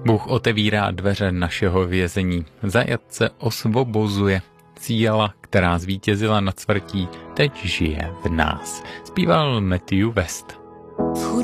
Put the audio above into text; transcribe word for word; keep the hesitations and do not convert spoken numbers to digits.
Bůh otevírá dveře našeho vězení, zajat se osvobozuje. Síla, která zvítězila nad smrtí, teď žije v nás. Zpíval Matthew West.